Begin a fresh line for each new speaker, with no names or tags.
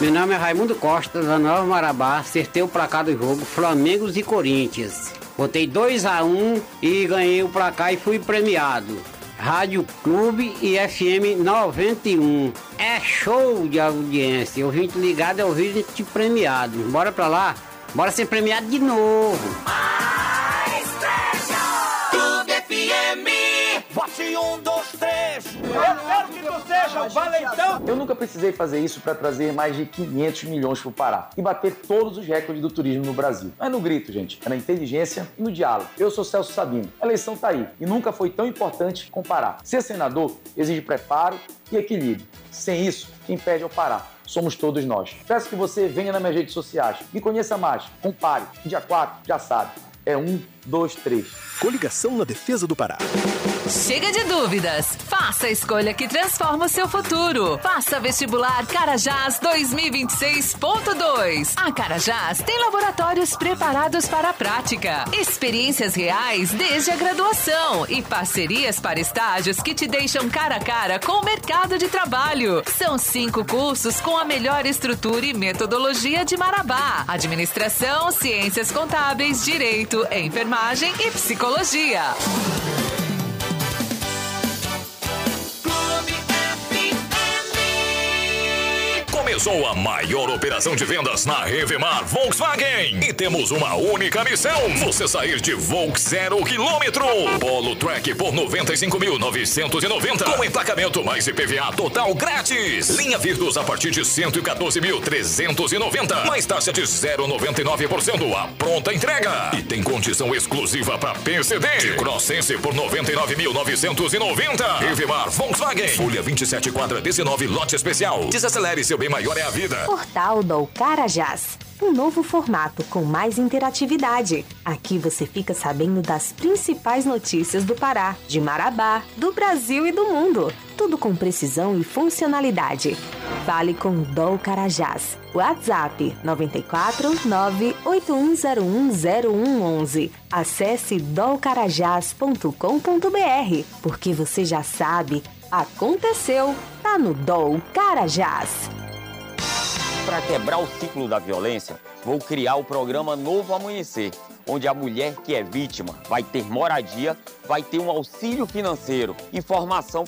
Meu nome é Raimundo Costa, da Nova Marabá. Acertei o placar do jogo Flamengo e Corinthians. Botei 2-1 e ganhei o placar e fui premiado. Rádio Clube e FM 91. É show de audiência. Ouvinte ligado é ouvinte premiado. Bora pra lá? Bora ser premiado de novo.
Mais Clube FM.
Vote 1, 2, 3. Eu quero que tu seja o valentão.
Eu nunca precisei fazer isso para trazer mais de 500 milhões para o Pará e bater todos os recordes do turismo no Brasil. Não é no grito, gente, é na inteligência e no diálogo. Eu sou Celso Sabino. A eleição tá aí e nunca foi tão importante comparar. Ser senador exige preparo e equilíbrio. Sem isso, quem perde é o Pará. Somos todos nós. Peço que você venha nas minhas redes sociais, me conheça mais, compare. Dia 4, já sabe. É 1, 2, 3.
Coligação na defesa do Pará.
Chega de dúvidas. Faça a escolha que transforma o seu futuro. Faça vestibular Carajás 2026.2. A Carajás tem laboratórios preparados para a prática, experiências reais desde a graduação e parcerias para estágios que te deixam cara a cara com o mercado de trabalho. São 5 cursos com a melhor estrutura e metodologia de Marabá: administração, ciências contábeis, direito, enfermagem e psicologia.
Começou a maior operação de vendas na Revemar Volkswagen. E temos uma única missão: você sair de Volks 0 quilômetro. Polo Track por 95.990. Com emplacamento mais IPVA total grátis. Linha Virtus a partir de 114.390. Mais taxa de 0,99%. A pronta entrega. E tem condição exclusiva para PCD. De Crossense por 99.990. Revemar Volkswagen. Folha 27, quadra 19, lote especial. Desacelere, seu bem maior é a vida.
Portal do Carajás. Um novo formato com mais interatividade. Aqui você fica sabendo das principais notícias do Pará, de Marabá, do Brasil e do mundo. Tudo com precisão e funcionalidade. Fale com o DOL Carajás. WhatsApp 94 981010111. Acesse dolcarajás.com.br. Porque você já sabe, aconteceu, tá no DOL Carajás.
Para quebrar o ciclo da violência, vou criar o programa Novo Amanhecer, onde a mulher que é vítima vai ter moradia, vai ter um auxílio financeiro, informação